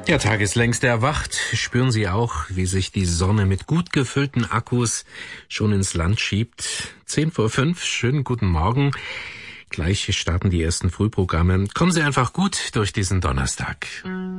Ja, tageslängst erwacht. Spüren Sie auch, wie sich die Sonne mit gut gefüllten Akkus schon ins Land schiebt? 10:05, schönen guten Morgen. Gleich starten die ersten Frühprogramme. Kommen Sie einfach gut durch diesen Donnerstag.